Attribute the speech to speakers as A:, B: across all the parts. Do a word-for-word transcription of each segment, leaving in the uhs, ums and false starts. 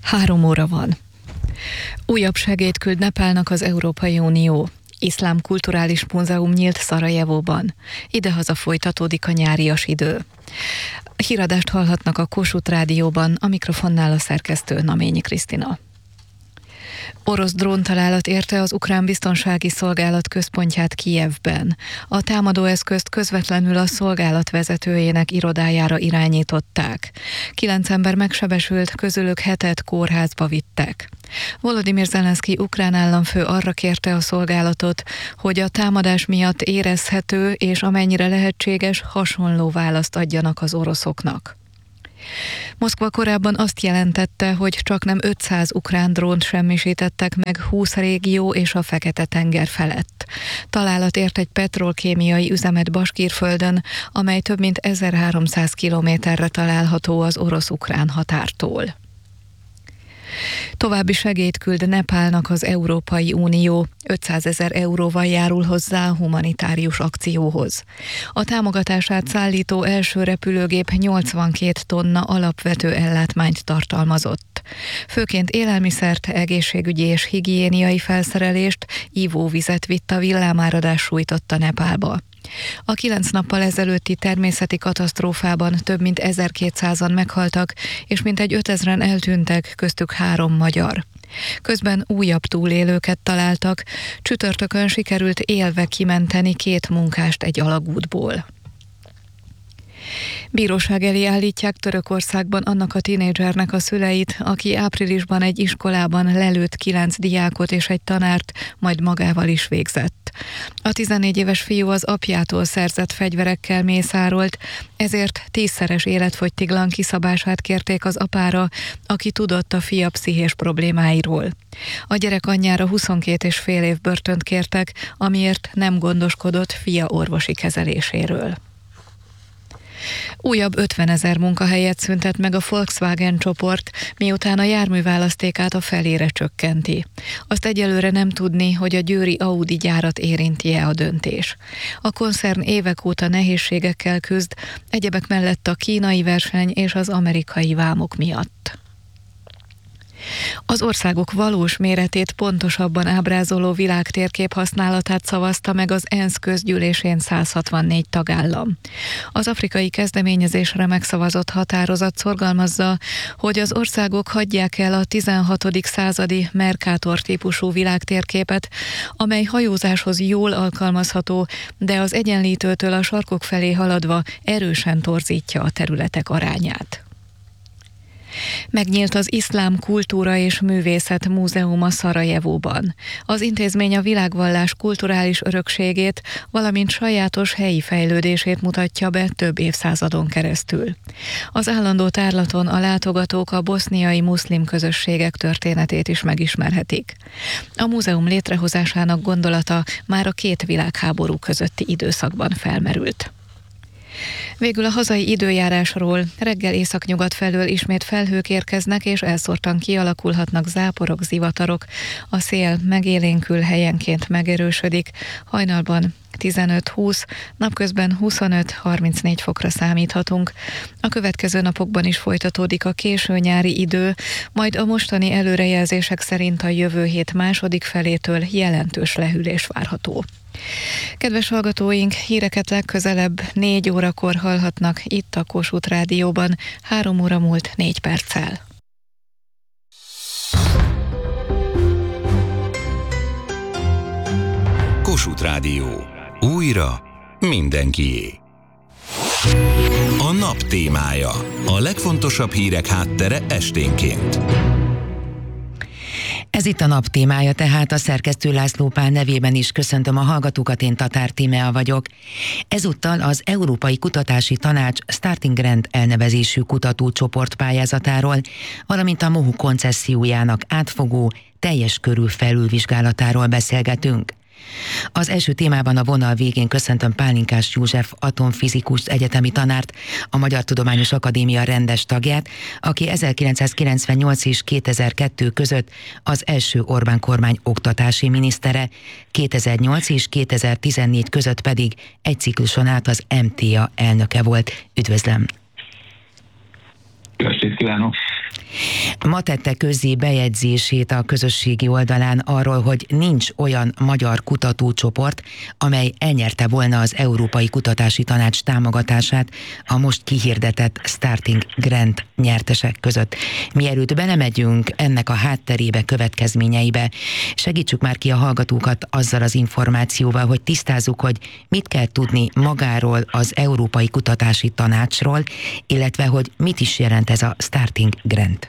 A: Három óra van. Újabb segélyt küld Nepálnak az Európai Unió. Iszlám Kulturális Múzeum nyílt Szarajevóban. Idehaza folytatódik a nyárias idő. Híradást hallhatnak a Kossuth Rádióban, a mikrofonnál a szerkesztő Naményi Krisztina. Orosz dróntalálat érte az ukrán biztonsági szolgálat központját Kijevben. A támadóeszközt közvetlenül a szolgálat vezetőjének irodájára irányították. Kilenc ember megsebesült, közülük hetet kórházba vittek. Volodymyr Zelenszky ukrán államfő arra kérte a szolgálatot, hogy a támadás miatt érezhető és amennyire lehetséges hasonló választ adjanak az oroszoknak. Moszkva korábban azt jelentette, hogy csaknem ötszáz ukrán drónt semmisítettek meg húsz régió és a Fekete-tenger felett. Találat ért egy petrolkémiai üzemet Baskírföldön, amely több mint ezerháromszáz kilométerre található az orosz-ukrán határtól. További segélyt küld Nepálnak az Európai Unió, ötszázezer euróval járul hozzá a humanitárius akcióhoz. A támogatását szállító első repülőgép nyolcvankét tonna alapvető ellátmányt tartalmazott. Főként élelmiszert, egészségügyi és higiéniai felszerelést, ivóvizet vitt a villámáradás sújtotta Nepálba. A kilenc nappal ezelőtti természeti katasztrófában több mint ezerkétszázan meghaltak, és mintegy ötezren eltűntek, köztük három magyar. Közben újabb túlélőket találtak, csütörtökön sikerült élve kimenteni két munkást egy alagútból. Bíróság elé állítják Törökországban annak a tinédzsernek a szüleit, aki áprilisban egy iskolában lelőtt kilenc diákot és egy tanárt, majd magával is végzett. A tizennégy éves fiú az apjától szerzett fegyverekkel mészárolt, ezért tízszeres életfogytiglan kiszabását kérték az apára, aki tudott a fia pszichés problémáiról. A gyerek anyjára huszonkét és fél év börtönt kértek, amiért nem gondoskodott fia orvosi kezeléséről. Újabb ötvenezer munkahelyet szüntet meg a Volkswagen csoport, miután a járműválasztékát a felére csökkenti. Azt egyelőre nem tudni, hogy a győri Audi gyárat érinti-e a döntés. A koncern évek óta nehézségekkel küzd, egyebek mellett a kínai verseny és az amerikai vámok miatt. Az országok valós méretét pontosabban ábrázoló világtérkép használatát szavazta meg az ENSZ közgyűlésén száz hatvannégy tagállam. Az afrikai kezdeményezésre megszavazott határozat szorgalmazza, hogy az országok hagyják el a tizenhatodik századi Mercator típusú világtérképet, amely hajózáshoz jól alkalmazható, de az egyenlítőtől a sarkok felé haladva erősen torzítja a területek arányát. Megnyílt az Iszlám Kultúra és Művészet Múzeuma Szarajevóban. Az intézmény a világvallás kulturális örökségét, valamint sajátos helyi fejlődését mutatja be több évszázadon keresztül. Az állandó tárlaton a látogatók a boszniai muszlim közösségek történetét is megismerhetik. A múzeum létrehozásának gondolata már a két világháború közötti időszakban felmerült. Végül a hazai időjárásról: reggel északnyugat felől ismét felhők érkeznek, és elszórtan kialakulhatnak záporok, zivatarok. A szél megélénkül, helyenként megerősödik, hajnalban tizenöt-húsz, napközben huszonöt-harmincnégy fokra számíthatunk. A következő napokban is folytatódik a késő nyári idő, majd a mostani előrejelzések szerint a jövő hét második felétől jelentős lehűlés várható. Kedves hallgatóink, híreket legközelebb négy órakor hallhatnak itt a Kossuth Rádióban, három óra múlt négy perccel.
B: Kossuth Rádió. Újra mindenkié. A nap témája. A legfontosabb hírek háttere esténként.
C: Ez itt a nap témája, tehát a szerkesztő László Pál nevében is köszöntöm a hallgatókat, én Tatár Tímea vagyok. Ezúttal az Európai Kutatási Tanács Starting Grant elnevezésű kutatócsoport pályázatáról, valamint a MOHU koncessziójának átfogó, teljes körű felülvizsgálatáról beszélgetünk. Az első témában a vonal végén köszöntöm Pálinkás József atomfizikus egyetemi tanárt, a Magyar Tudományos Akadémia rendes tagját, aki ezerkilencszázkilencvennyolc és kétezer-kettő között az első Orbán kormány oktatási minisztere, kétezer-nyolc és kétezer-tizennégy között pedig egy cikluson át az em té á elnöke volt. Üdvözlöm!
D: Köszönjük, kívánok!
C: Ma tette közzé bejegyzését a közösségi oldalán arról, hogy nincs olyan magyar kutatócsoport, amely elnyerte volna az Európai Kutatási Tanács támogatását a most kihirdetett Starting Grant nyertesek között. Mielőtt belemegyünk ennek a hátterébe, következményeibe, segítsük már ki a hallgatókat azzal az információval, hogy tisztázzuk, hogy mit kell tudni magáról az Európai Kutatási Tanácsról, illetve hogy mit is jelent ez a Starting Grant.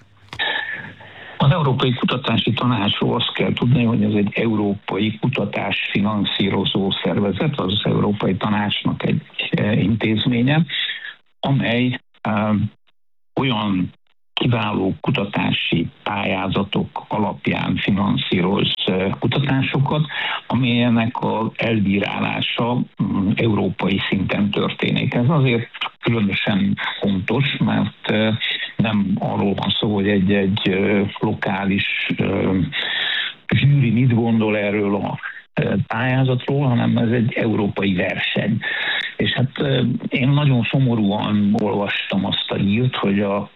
D: Az Európai Kutatási Tanácsról azt kell tudni, hogy ez egy európai kutatás finanszírozó szervezet, az, az Európai Tanácsnak egy intézménye, amely um, olyan kiváló kutatási pályázatok alapján finanszíroz kutatásokat, amilyenek az elbírálása um, európai szinten történik. Ez azért különösen fontos, mert uh, nem arról van szó, hogy egy-egy uh, lokális uh, zsűri mit gondol erről a pályázatról, hanem ez egy európai verseny. És hát én nagyon szomorúan olvastam azt a hírt, hogy a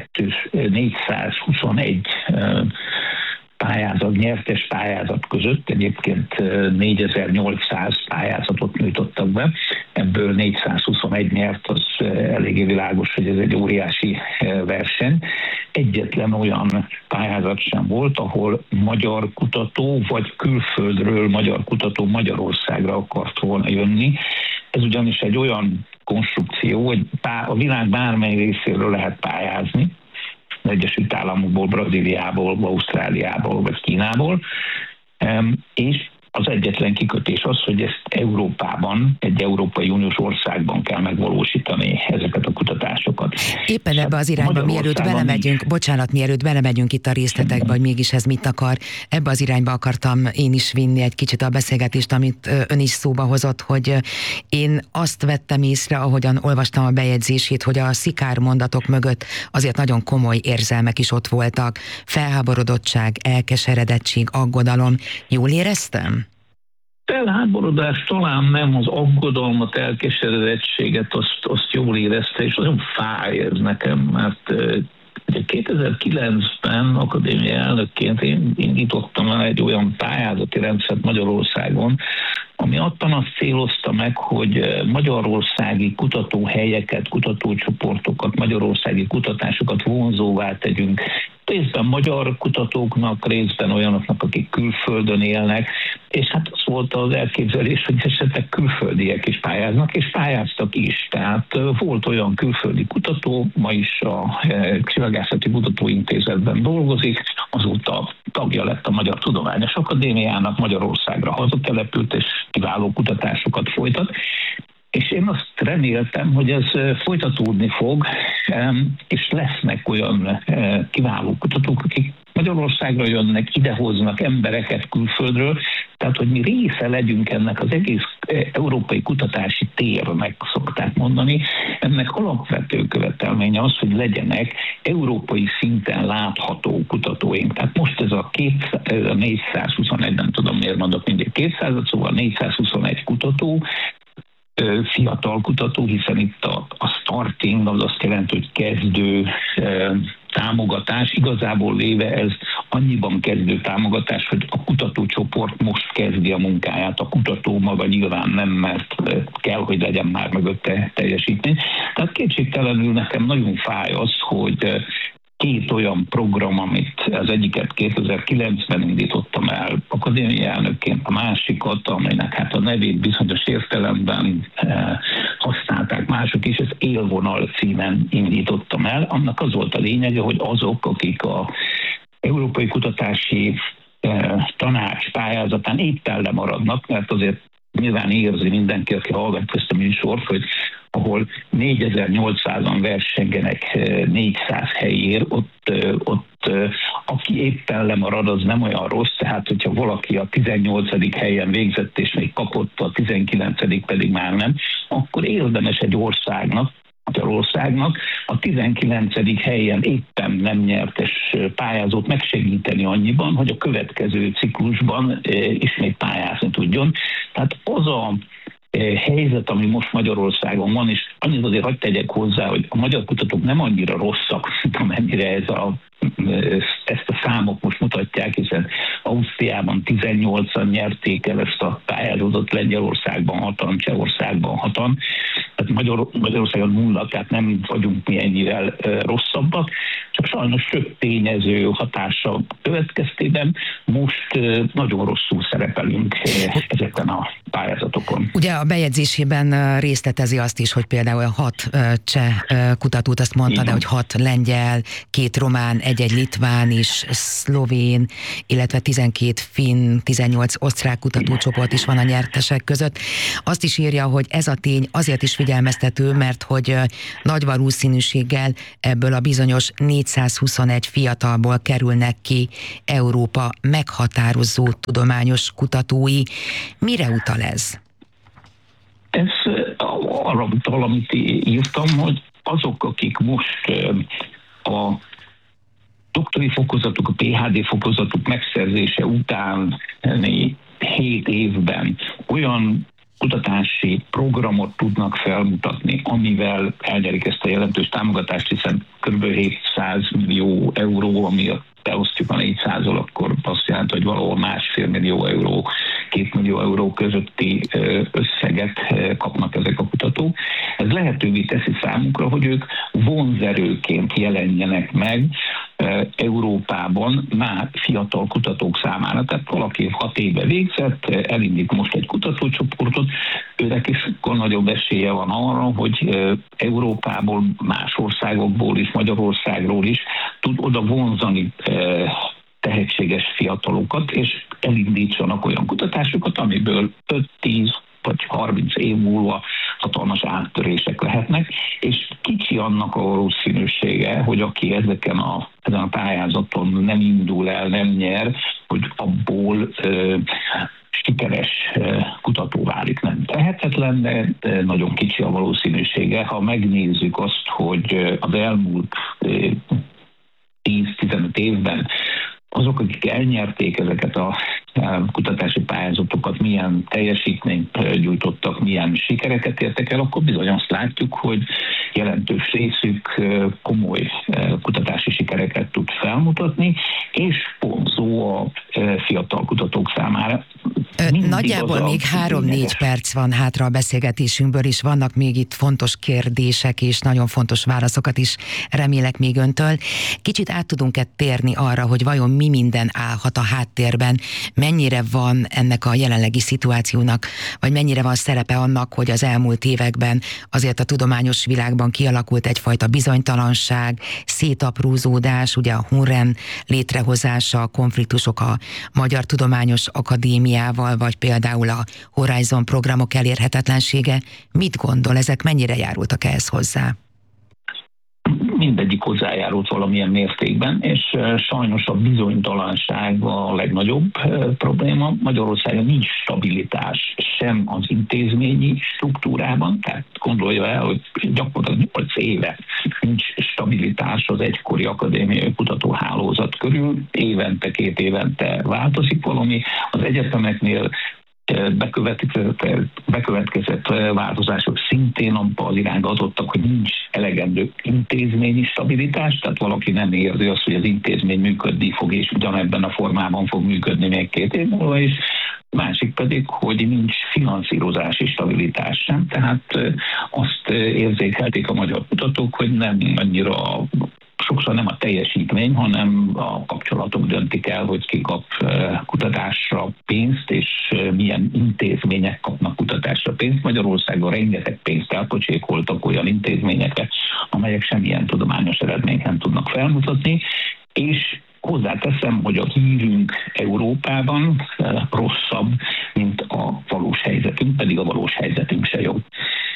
D: négyszázhuszonegy pályázat, nyertes pályázat között egyébként négyezer-nyolcszáz pályázatot nyújtottak be, ebből négyszázhuszonegy nyert, az eléggé világos, hogy ez egy óriási verseny. Egyetlen olyan pályázat sem volt, ahol magyar kutató, vagy külföldről magyar kutató Magyarországra akart volna jönni. Ez ugyanis egy olyan konstrukció, hogy a világ bármely részéről lehet pályázni, az Egyesült Államokból, Brazíliából, Ausztráliából vagy Kínából, és az egyetlen kikötés az, hogy ezt Európában, egy Európai Uniós országban kell megvalósítani ezeket a kutatásokat.
C: Éppen ebbe az irányba, mielőtt belemegyünk, bocsánat, mielőtt belemegyünk itt a részletekbe, hogy mégis ez mit akar, ebbe az irányba akartam én is vinni egy kicsit a beszélgetést, amit ön is szóba hozott, hogy én azt vettem észre, ahogyan olvastam a bejegyzését, hogy a szikár mondatok mögött azért nagyon komoly érzelmek is ott voltak. Felháborodottság, elkeseredettség, aggodalom. Jól éreztem?
D: Felháborodás talán nem, az aggodalmat, elkeseredettséget, azt, azt jól érezte, és nagyon fáj ez nekem, mert kétezer-kilencben akadémiai elnökként én indítottam el egy olyan pályázati rendszert Magyarországon, ami attan azt célozta meg, hogy magyarországi kutatóhelyeket, kutatócsoportokat, magyarországi kutatásokat vonzóvá tegyünk. Részben magyar kutatóknak, részben olyanoknak, akik külföldön élnek, és hát az volt az elképzelés, hogy esetleg külföldiek is pályáznak, és pályáztak is. Tehát volt olyan külföldi kutató, ma is a Csillagászati Kutatóintézetben dolgozik, azóta tagja lett a Magyar Tudományos Akadémiának, Magyarországra hazatelepült, és kiváló kutatásokat folytat. És én azt reméltem, hogy ez folytatódni fog, és lesznek olyan kiváló kutatók, akik Magyarországra jönnek, idehoznak embereket külföldről, tehát hogy mi része legyünk ennek az egész európai kutatási térnek, szokták mondani. Ennek alapvető követelménye az, hogy legyenek európai szinten látható kutatóink. Tehát most ez a, két, ez a négyszázhuszonegy, nem tudom miért mondok mindig kétszázat, szóval négyszázhuszonegy kutató, fiatal kutató, hiszen itt a, a starting az azt jelenti, hogy kezdő e, támogatás. Igazából véve ez annyiban kezdő támogatás, hogy a kutatócsoport most kezdi a munkáját. A kutató maga nyilván nem, mert kell, hogy legyen már mögötte teljesítmény. Tehát kétségtelenül nekem nagyon fáj az, hogy két olyan program, amit az egyiket kétezer-kilencben indítottam el akadémiai elnökként, a másikat, amelynek hát a nevét bizonyos értelemben e, használták mások is, ez Élvonal címen indítottam el. Annak az volt a lényege, hogy azok, akik a Európai Kutatási e, Tanács pályázatán éppen lemaradnak, mert azért nyilván érzi mindenki, aki hallgat ezt a műsort, hogy ahol négyezer-nyolcszázan versengenek négyszáz helyért, ott, ott aki éppen lemarad, az nem olyan rossz, tehát hogyha valaki a tizennyolcadik helyen végzett, és még kapott, a tizenkilencedik pedig már nem, akkor érdemes egy országnak, Magyarországnak a tizenkilencedik helyen éppen nem nyertes pályázót megsegíteni annyiban, hogy a következő ciklusban ismét pályázni tudjon. Tehát az a helyzet, ami most Magyarországon van, és annyit azért hadd tegyek hozzá, hogy a magyar kutatók nem annyira rosszak, amennyire ez a ezt a számok most mutatják, hiszen Ausztriában tizennyolcan nyerték el ezt a pályázatot, Lengyelországban hatan, Csehországban hatan, tehát Magyar, Magyarországon nulla, tehát nem vagyunk mi ennyivel rosszabbak, csak sajnos több tényező hatása következtében most nagyon rosszul szerepelünk ezeken a pályázatokon.
C: Ugye a bejegyzésében részletezi azt is, hogy például hat cseh kutatót, azt mondta, de hogy hat lengyel, két román, egy-egy litván is, szlovén, illetve tizenkét finn, tizennyolc osztrák kutatócsoport is van a nyertesek között. Azt is írja, hogy ez a tény azért is figyelmeztető, mert hogy nagy valószínűséggel ebből a bizonyos négyszázhuszonegy fiatalból kerülnek ki Európa meghatározó tudományos kutatói. Mire utal ez?
D: Ez arra utal, amit írtam, hogy azok, akik most a doktori fokozatuk, a pé há dé fokozatuk megszerzése után hét évben olyan kutatási programot tudnak felmutatni, amivel elnyerik ezt a jelentős támogatást, hiszen kb. hétszáz millió euró, ami beosztjuk a négyszázal, akkor azt jelenti, hogy valahol másfél millió euró, két millió euró közötti összeget kapnak ezek a kutatók. Ez lehetővé teszi számukra, hogy ők vonzerőként jelenjenek meg Európában már fiatal kutatók számára. Tehát valaki hat éve végzett, elindít most egy kutatócsoportot, őnek is nagyobb esélye van arra, hogy Európából, más országokból is, Magyarországról is tud oda vonzani tehetséges fiatalokat, és elindítsanak olyan kutatásokat, amiből öt-tíz vagy harminc év múlva hatalmas áttörések lehetnek, és kicsi annak a valószínűsége, hogy aki ezeken a, ezen a pályázaton nem indul el, nem nyer, hogy abból ö, sikeres kutató válik. Nem tehetetlen, de nagyon kicsi a valószínűsége. Ha megnézzük azt, hogy az elmúlt tíz-tizenöt évben azok, akik elnyerték ezeket a kutatási pályázatokat, milyen teljesítményt gyújtottak, milyen sikereket értek el, akkor bizony azt látjuk, hogy jelentős részük komoly kutatási sikereket tud felmutatni, és vonzó a fiatal kutatók számára.
C: Mindig Nagyjából még három-négy perc van hátra a beszélgetésünkből, és vannak még itt fontos kérdések, és nagyon fontos válaszokat is remélek még öntől. Kicsit át tudunk-e térni arra, hogy vajon mi minden állhat a háttérben, mennyire van ennek a jelenlegi szituációnak, vagy mennyire van szerepe annak, hogy az elmúlt években azért a tudományos világban kialakult egyfajta bizonytalanság, szétaprózódás, ugye a Hunrem létrehozása, a konfliktusok a Magyar Tudományos Akadémiával, vagy például a Horizon programok elérhetetlensége. Mit gondol, ezek mennyire járultak ehhez hozzá?
D: Mindegyik hozzájárult valamilyen mértékben, és sajnos a bizonytalanság a legnagyobb probléma. Magyarországon nincs stabilitás sem az intézményi struktúrában, tehát gondolja el, hogy gyakorlatilag nyolc éve nincs stabilitás az egykori akadémiai kutatóhálózat körül, évente, két évente változik valami. Az egyetemeknél bekövetkezett, bekövetkezett változások szintén abban az irányba adottak, hogy nincs elegendő intézményi stabilitás, tehát valaki nem érzi azt, hogy az intézmény működni fog, és ugyanebben a formában fog működni még két év múlva is. Másik pedig, hogy nincs finanszírozási stabilitás sem, tehát azt érzékelték a magyar kutatók, hogy nem annyira sokszor nem a teljesítmény, hanem a kapcsolatok döntik el, hogy ki kap kutatásra pénzt, és milyen intézmények kapnak kutatásra pénzt. Magyarországon rengeteg pénzt elpocsékoltak olyan intézményekre, amelyek semmilyen tudományos eredményt nem tudnak felmutatni, és hozzáteszem, hogy a hírünk Európában rosszabb, mint a valós helyzetünk, pedig a valós helyzetünk se jó.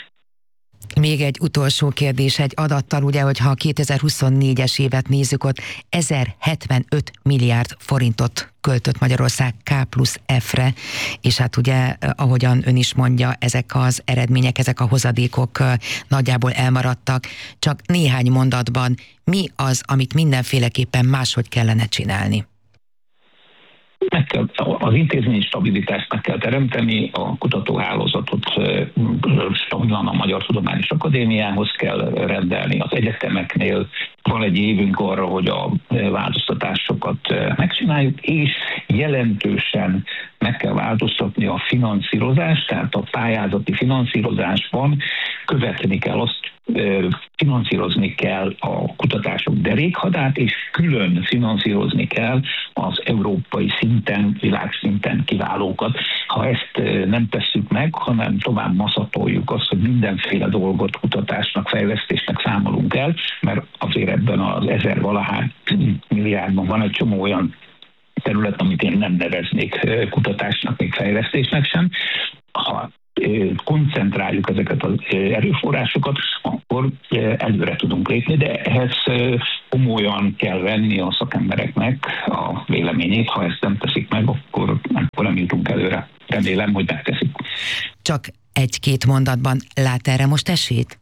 C: Még egy utolsó kérdés, egy adattal, ugye, hogyha a kétezer-huszonnégyes évet nézzük, ott ezerhetvenöt milliárd forintot költött Magyarország K plusz F-re, és hát ugye, ahogyan ön is mondja, ezek az eredmények, ezek a hozadékok nagyjából elmaradtak. Csak néhány mondatban mi az, amit mindenféleképpen máshogy kellene csinálni?
D: meg kell, az intézményi stabilitást meg kell teremteni, a kutatóhálózatot stabilan a Magyar Tudományos Akadémiához kell rendelni, az egyetemeknél van egy évünk arra, hogy a változtatásokat megcsináljuk, és jelentősen meg kell változtatni a finanszírozást, tehát a pályázati finanszírozásban követni kell azt, finanszírozni kell a kutatások derékhadát, és külön finanszírozni kell az európai szinten, világszinten kiválókat. Ha ezt nem tesszük meg, hanem tovább maszatoljuk azt, hogy mindenféle dolgot kutatásnak, fejlesztésnek számolunk el, mert azért ebben az ezer valahány milliárdban van egy csomó olyan terület, amit én nem neveznék kutatásnak, még fejlesztésnek sem. Ha koncentráljuk ezeket az erőforrásokat, akkor előre tudunk lépni, de ehhez komolyan kell venni a szakembereknek a véleményét. Ha ezt nem teszik meg, akkor, akkor nem jutunk előre. Remélem, hogy megteszik.
C: Csak egy-két mondatban lát erre most esélyt?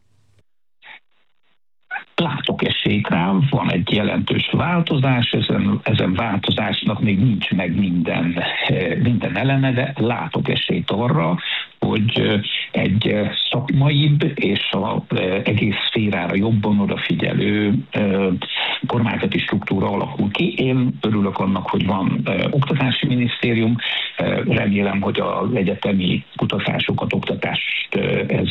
D: Látok esélyt rá, van egy jelentős változás, ezen, ezen változásnak még nincs meg minden, minden eleme, de látok esélyt arra, hogy egy szakmaibb és az egész szférára jobban odafigyelő kormányzati struktúra alakul ki. Én örülök annak, hogy van oktatási minisztérium, remélem, hogy az egyetemi kutatásokat, oktatást ez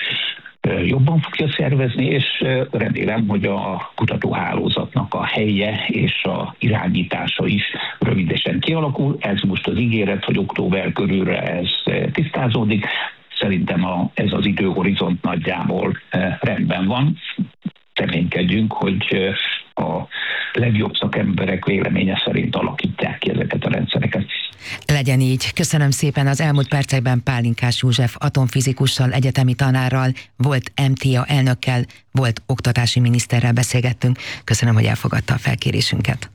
D: jobban fogja szervezni, és remélem, hogy a kutatóhálózatnak a helye és a irányítása is rövidesen kialakul. Ez most az ígéret, hogy október körülre ez tisztázódik. Szerintem a, ez az időhorizont nagyjából rendben van. Reménykedjünk, hogy a legjobb szakemberek véleménye szerint alakítják ki ezeket a rendszereket.
C: Legyen így. Köszönöm szépen. Az elmúlt percekben Pálinkás József atomfizikussal, egyetemi tanárral, volt em té á elnökkel, volt oktatási miniszterrel beszélgettünk. Köszönöm, hogy elfogadta a felkérésünket.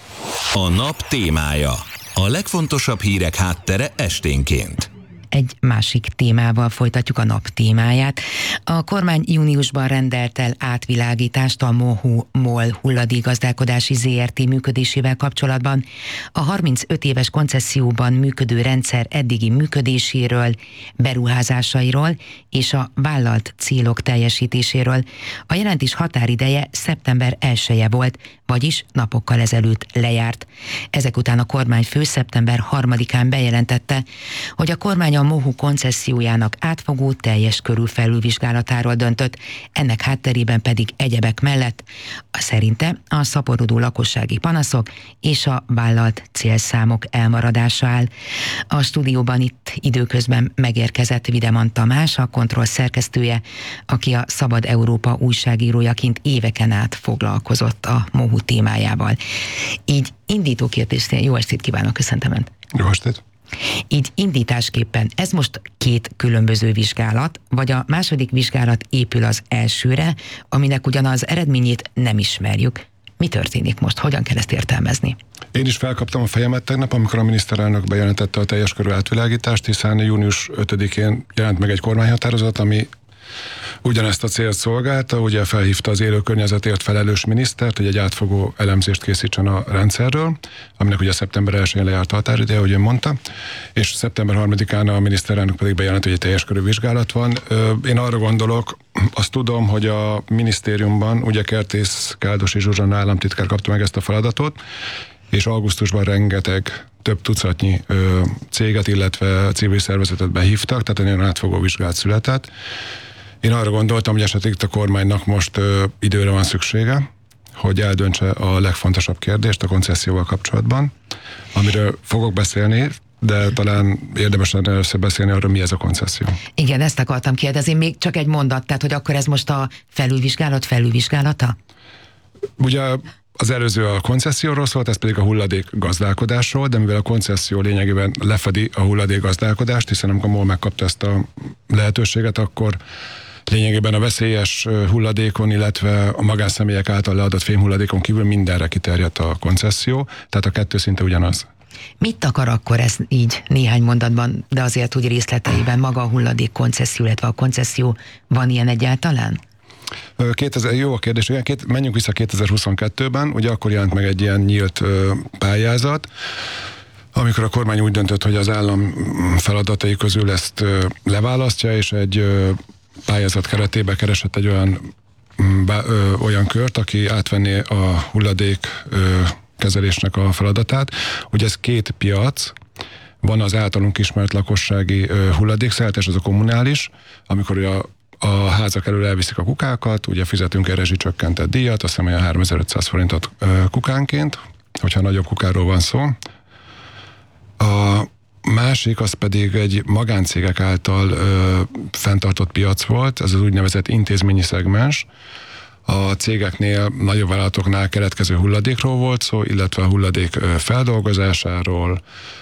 B: A nap témája. A legfontosabb hírek háttere esténként.
C: Egy másik témával folytatjuk a nap témáját. A kormány júniusban rendelt el átvilágítást a MOHU MOL hulladékgazdálkodási zé er té működésével kapcsolatban, a harmincöt éves koncesszióban működő rendszer eddigi működéséről, beruházásairól és a vállalt célok teljesítéséről. A jelentés határideje szeptember elseje volt, vagyis napokkal ezelőtt lejárt. Ezek után a kormányfő szeptember harmadikán bejelentette, hogy a kormány a MOHU koncessziójának átfogó teljes körű felülvizsgálatáról döntött, ennek hátterében pedig egyebek mellett a szerinte a szaporodó lakossági panaszok és a vállalt célszámok elmaradása áll. A stúdióban itt időközben megérkezett Videman Tamás, a Kontroll szerkesztője, aki a Szabad Európa újságírójaként éveken át foglalkozott a MOHU témájával. Így indító kérdésnél jó estét kívánok, köszöntöm Önt.
E: Jó estét.
C: Így indításképpen ez most két különböző vizsgálat, vagy a második vizsgálat épül az elsőre, aminek ugyan az eredményét nem ismerjük. Mi történik most? Hogyan kell ezt értelmezni?
E: Én is felkaptam a fejemet tegnap, amikor a miniszterelnök bejelentette a teljes körű átvilágítást, hiszen június ötödikén jelent meg egy kormányhatározat, ami ugyanezt a célt szolgálta, ugye felhívta az élő környezetért felelős minisztert, hogy egy átfogó elemzést készítsen a rendszerről, aminek ugye szeptember elsején lejárt a határideje, ahogy ön mondta, és szeptember harmadikán a miniszterelnök pedig bejelent, hogy egy teljes körű vizsgálat van. Én arra gondolok, azt tudom, hogy a minisztériumban ugye Kertész Káldosi Zsuzsanna államtitkár kapta meg ezt a feladatot, és augusztusban rengeteg több tucatnyi ö, céget, illetve civil szervezetet behívtak, tehát egy olyan átfogó vizsgálat született. Én arra gondoltam, hogy esetleg a kormánynak most ö, időre van szüksége, hogy eldöntse a legfontosabb kérdést a koncesszióval kapcsolatban, amiről fogok beszélni, de talán érdemes lenne először beszélni arról, mi ez a koncesszió.
C: Igen, ezt akartam kérdezni, még csak egy mondat, tehát hogy akkor ez most a felülvizsgálat felülvizsgálata?
E: Ugye az előző a koncesszióról szólt, ez pedig a hulladék gazdálkodásról, de mivel a koncesszió lényegében lefedi a hulladék gazdálkodást, hiszen amikor MOL megkapta ezt a lehetőséget, akkor lényegében a veszélyes hulladékon, illetve a magánszemélyek által leadott fémhulladékon kívül mindenre kiterjedt a koncesszió, tehát a kettő szinte ugyanaz.
C: Mit akar akkor ez így néhány mondatban, de azért úgy részleteiben maga a hulladék koncesszió, illetve a koncesszió, van ilyen egyáltalán?
E: kétezer, jó a kérdés, igen, két, menjünk vissza kétezer-huszonkettőben, ugye akkor jelent meg egy ilyen nyílt ö, pályázat, amikor a kormány úgy döntött, hogy az állam feladatai közül ezt leválasztja, és egy pályázat keretében keresett egy olyan, olyan kört, aki átvenné a hulladék kezelésnek a feladatát. Ugye ez két piac, van az általunk ismert lakossági hulladékszállítás, az a kommunális, amikor a a házak elől elviszik a kukákat, ugye fizetünk egy rezsicsökkentett díjat, azt hiszem olyan háromezer-ötszáz forintot kukánként, hogyha nagyobb kukáról van szó. A másik az pedig egy magáncégek által ö, fenntartott piac volt, ez az úgynevezett intézményi szegmens. A cégeknél, nagyobb vállalatoknál keletkező hulladékról volt szó, illetve a hulladék feldolgozásáról,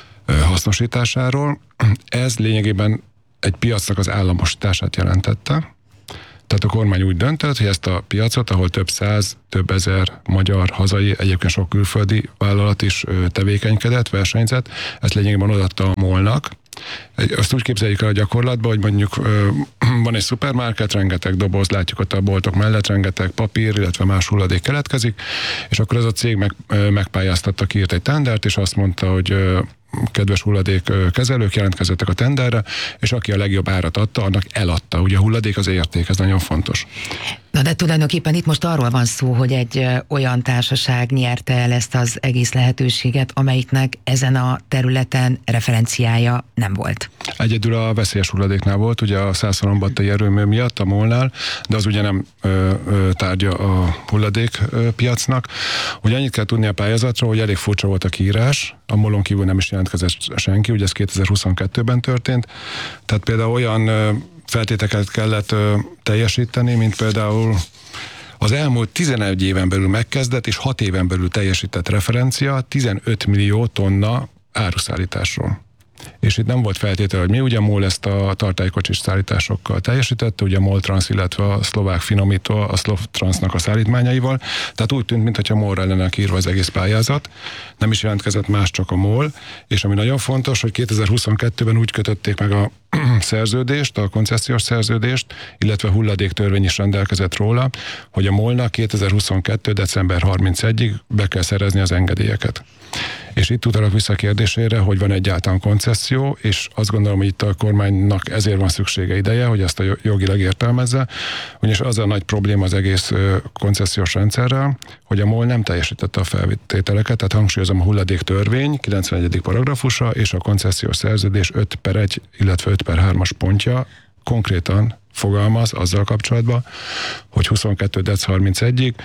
E: hasznosításáról. Ez lényegében egy piacnak az államosítását jelentette. Tehát a kormány úgy döntött, hogy ezt a piacot, ahol több száz, több ezer magyar, hazai, egyébként sok külföldi vállalat is tevékenykedett, versenyzett, ezt lényegében odaadta a MOL-nak. Azt úgy képzeljük el a gyakorlatban, hogy mondjuk van egy szupermarket, rengeteg doboz, látjuk ott a boltok mellett, rengeteg papír, illetve más hulladék keletkezik, és akkor ez a cég meg, megpályáztatta, kiírt egy tendert, és azt mondta, hogy kedves hulladékkezelők, jelentkezzettek a tenderre, és aki a legjobb árat adta, annak eladta. Ugye a hulladék az érték, ez nagyon fontos.
C: Na de tulajdonképpen itt most arról van szó, hogy egy olyan társaság nyerte el ezt az egész lehetőséget, amelyiknek ezen a területen referenciája nem volt.
E: Egyedül a veszélyes hulladéknál volt, ugye a Szászalombattai erőmű miatt, a MOL-nál, de az ugye nem ö, ö, tárgya a hulladékpiacnak. Ugye annyit kell tudni a pályázatról, hogy elég furcsa volt a kiírás, a MOL-on kívül nem is jelentkezett senki, ugye ez kétezer-huszonkettőben történt. Tehát például olyan ö, feltételeket kellett ö, teljesíteni, mint például az elmúlt tizenegy éven belül megkezdett és hat éven belül teljesített referencia tizenöt millió tonna áruszállításról. És itt nem volt feltétel, hogy mi, ugye a MOL ezt a tartálykocsis szállításokkal teljesítette, ugye a MOL Trans, illetve a szlovák finomító, a Slovtransnak a szállítmányaival, tehát úgy tűnt, mintha MOL-ra lenne írva az egész pályázat, nem is jelentkezett más, csak a MOL, és ami nagyon fontos, hogy kétezer-huszonkettőben úgy kötötték meg a szerződést, a koncesziós szerződést, illetve hulladéktörvény is rendelkezett róla, hogy a MOL-nak kétezer-huszonkettő. december harmincegyedikéig be kell szerezni az engedélyeket. És itt utalok vissza a kérdésére, hogy van egyáltalán koncesszió, és azt gondolom, hogy itt a kormánynak ezért van szüksége ideje, hogy ezt a jogilag értelmezze, ugyanis az a nagy probléma az egész koncesziós rendszerrel, hogy a MOL nem teljesítette a feltételeket, tehát hangsúlyozom a hulladéktörvény kilencvenegyedik paragrafusa és a koncesziós szerződés öt per egy, illetve öt per hármas pontja konkrétan fogalmaz azzal kapcsolatban, hogy huszonkettő. december harmincegyedikéig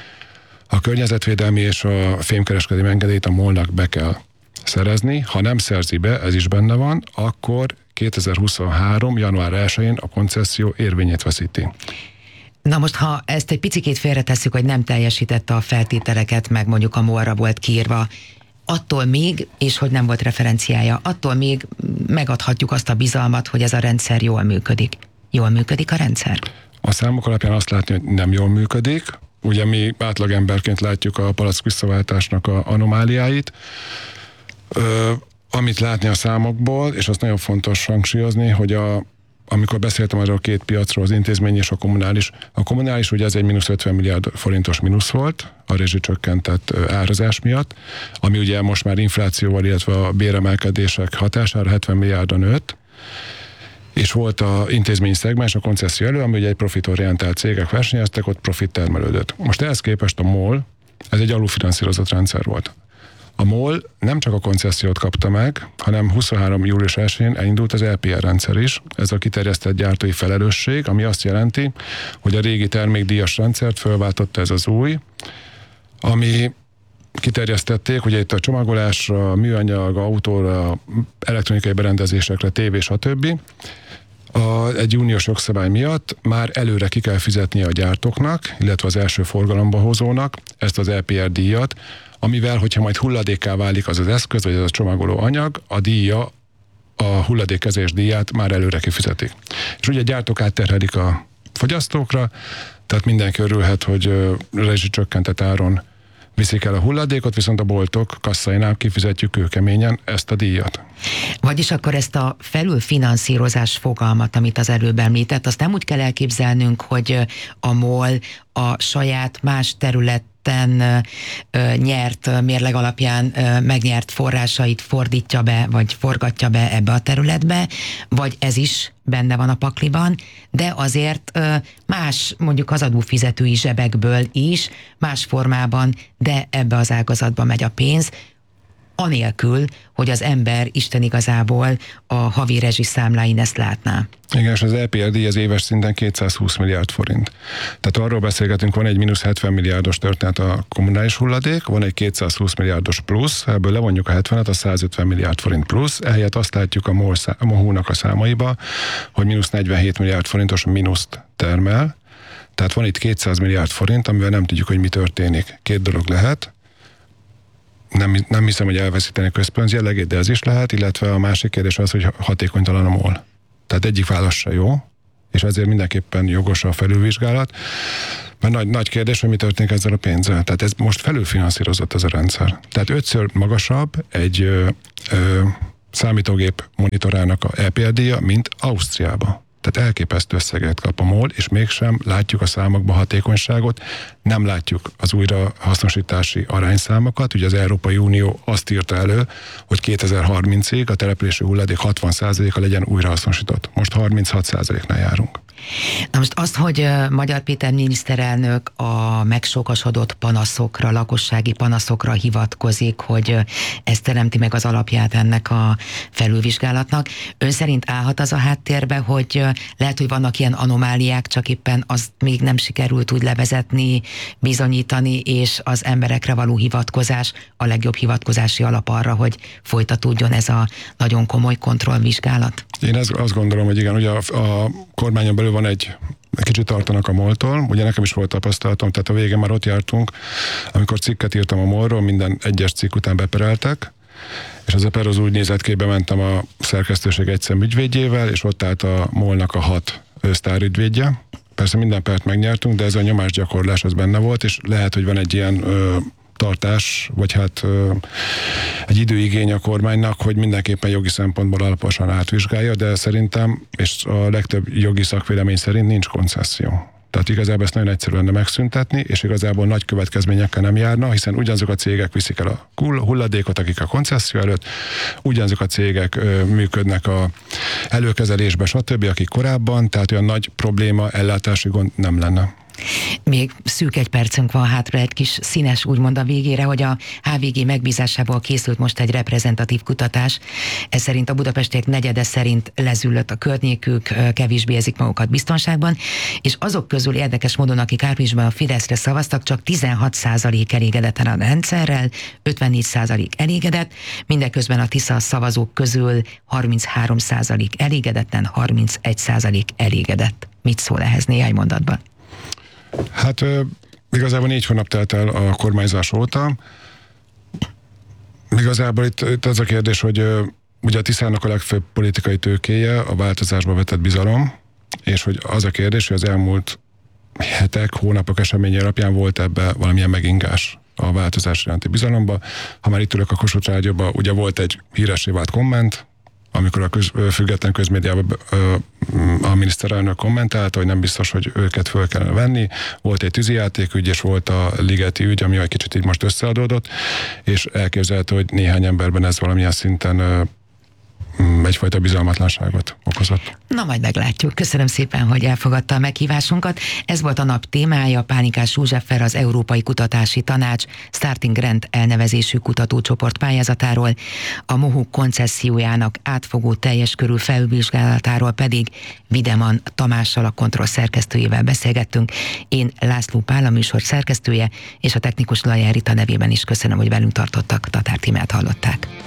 E: a környezetvédelmi és a fémkereskedelmi engedélyt a MOL-nak be kell szerezni. Ha nem szerzi be, ez is benne van, akkor kétezer-huszonhárom. január elsején a koncesszió érvényét veszíti.
C: Na most, ha ezt egy picikét félretesszük, hogy nem teljesítette a feltételeket, meg mondjuk a MOL-ra volt kiírva, attól még, és hogy nem volt referenciája, attól még megadhatjuk azt a bizalmat, hogy ez a rendszer jól működik. Jól működik a rendszer?
E: A számok alapján azt látni, hogy nem jól működik. Ugye mi átlagemberként látjuk a palack visszaváltásnak a anomáliáit. Ö, amit látni a számokból, és azt nagyon fontos hangsúlyozni, hogy a, amikor beszéltem arról a két piacról, az intézmény és a kommunális, a kommunális ugye ez egy mínusz ötven milliárd forintos mínusz volt, a rezsicsökkentett árazás miatt, ami ugye most már inflációval, illetve a béremelkedések hatására hetven milliárdra nőtt, és volt a intézmény szegmens, a koncesszió elő, ami ugye egy profitorientált cégek versenyeztek, ott profit termelődött. Most ehhez képest a MOL, ez egy alulfinanszírozott rendszer volt. A MOL nem csak a koncessziót kapta meg, hanem huszonhárom. július elsején elindult az el pé er rendszer is, ez a kiterjesztett gyártói felelősség, ami azt jelenti, hogy a régi termékdíjas rendszert fölváltotta ez az új, ami kiterjesztették, ugye itt a csomagolásra, műanyag, autóra, elektronikai berendezésekre, tévé, stb. A, egy uniós jogszabály miatt már előre ki kell fizetnie a gyártóknak, illetve az első forgalomba hozónak ezt az el pé er díjat, amivel, hogyha majd hulladékká válik az az eszköz, vagy az a csomagoló anyag, a díja, a hulladékkezés díját már előre kifizetik. És ugye a gyártók átterhelik a fogyasztókra, tehát mindenki örülhet, hogy rezsicsökkentett áron viszik el a hulladékot, viszont a boltok kasszainál kifizetjük kőkeményen ezt a díjat.
C: Vagyis akkor ezt a felülfinanszírozás fogalmat, amit az előbb említett, azt nem úgy kell elképzelnünk, hogy a MOL a saját más terület tetten nyert mérleg alapján megnyert forrásait fordítja be, vagy forgatja be ebbe a területbe, vagy ez is benne van a pakliban, de azért más, mondjuk az adófizetői zsebekből is, más formában, de ebbe az ágazatba megy a pénz, anélkül, hogy az ember Isten igazából a havi rezsiszámláin ezt látná.
E: Igen, és az é pé er díj az éves szinten kétszázhúsz milliárd forint. Tehát arról beszélgetünk, van egy mínusz hetven milliárdos történet a kommunális hulladék, van egy kétszázhúsz milliárdos plusz, ebből levonjuk a hetvenet, a százötven milliárd forint plusz, ehelyett azt látjuk a MOHU-nak a számaiba, hogy mínusz negyvenhét milliárd forintos mínuszt termel, tehát van itt kétszáz milliárd forint, amivel nem tudjuk, hogy mi történik. Két dolog lehet, Nem, nem hiszem, hogy elveszíteni a közpénz jellegét, de ez is lehet, illetve a másik kérdés az, hogy hatékonytalan a MOL. Tehát egyik válasz se jó, és ezért mindenképpen jogos a felülvizsgálat, mert nagy, nagy kérdés, hogy mi történik ezzel a pénzzel. Tehát ez most felülfinanszírozott ez a rendszer. Tehát ötször magasabb egy ö, ö, számítógép monitorának a é pé er díja, mint Ausztriába. Tehát elképesztő összeget kap a MOL, és mégsem látjuk a számokban hatékonyságot, nem látjuk az újrahasznosítási arányszámokat. Ugye az Európai Unió azt írta elő, hogy kétezer-harmincig a települési hulladék hatvan százaléka legyen újrahasznosított. Most harminchat százaléknál járunk.
C: Na most azt, hogy Magyar Péter miniszterelnök a megsokasodott panaszokra, lakossági panaszokra hivatkozik, hogy ez teremti meg az alapját ennek a felülvizsgálatnak. Ön szerint állhat az a háttérbe, hogy lehet, hogy vannak ilyen anomáliák, csak éppen azt még nem sikerült úgy levezetni, bizonyítani, és az emberekre való hivatkozás a legjobb hivatkozási alap arra, hogy folytatódjon ez a nagyon komoly kontrollvizsgálat?
E: Én ezt, azt gondolom, hogy igen, ugye a, a kormányon belül van egy, egy kicsit tartanak a MOL-tól, ugye nekem is volt tapasztalatom, tehát a végén már ott jártunk, amikor cikket írtam a MOL-ról, minden egyes cikk után bepereltek, és az a per az úgy nézett ki, bementem a szerkesztőség egyszem ügyvédjével, és ott állt a MOL-nak a hat sztárügyvédje. Persze minden pert megnyertünk, de ez a nyomásgyakorlás az benne volt, és lehet, hogy van egy ilyen ö, tartás, vagy hát ö, egy időigény a kormánynak, hogy mindenképpen jogi szempontból alaposan átvizsgálja, de szerintem, és a legtöbb jogi szakvélemény szerint nincs koncesszió. Tehát igazából ezt nagyon egyszerű lenne megszüntetni, és igazából nagy következményekkel nem járna, hiszen ugyanazok a cégek viszik el a hulladékot, akik a koncesszió előtt, ugyanazok a cégek ö, működnek a előkezelésbe, stb., akik korábban, tehát olyan nagy probléma, ellátási gond nem lenne.
C: Még szűk egy percünk van hátra, egy kis színes úgymond a végére, hogy a há vé gé megbízásából készült most egy reprezentatív kutatás. Ez szerint a budapestiek negyede szerint lezüllött a környékük, kevésbé érzik magukat biztonságban, és azok közül érdekes módon, akik áprilisban a Fideszre szavaztak, csak tizenhat százalék elégedett a rendszerrel, ötvennégy százalék elégedett, mindeközben a Tisza szavazók közül harminchárom százalék elégedetlen, harmincegy százalék elégedett. Mit szól ehhez néhány mondatban?
E: Hát igazából négy hónap telt el a kormányzás óta. Igazából itt, itt az a kérdés, hogy ugye a Tiszának a legfőbb politikai tőkéje a változásba vetett bizalom, és hogy az a kérdés, hogy az elmúlt hetek, hónapok eseménye alapján volt ebbe valamilyen megingás a változás iránti bizalomba. Ha már itt ülök a Kossuth Rádióban, ugye volt egy híressé vált komment, amikor a köz, független közmédiában a miniszterelnök kommentálta, hogy nem biztos, hogy őket föl kellene venni. Volt egy tűzijátékügy, és volt a ligeti ügy, ami egy kicsit így most összeadódott, és elképzelhető, hogy néhány emberben ez valamilyen szinten egyfajta bizalmatlanságot okozott.
C: Na, majd meglátjuk. Köszönöm szépen, hogy elfogadta a meghívásunkat. Ez volt a nap témája. Pánikás Józseffer, az Európai Kutatási Tanács Starting Grant elnevezésű kutatócsoport pályázatáról, a MOHU koncessziójának átfogó teljes körű felvizsgálatáról pedig Videman Tamással, a Kontroll szerkesztőjével beszélgettünk. Én László Pál, a műsor szerkesztője, és a technikus Lajer Rita nevében is köszönöm, hogy velünk tartottak. Tatár Tímát hallották.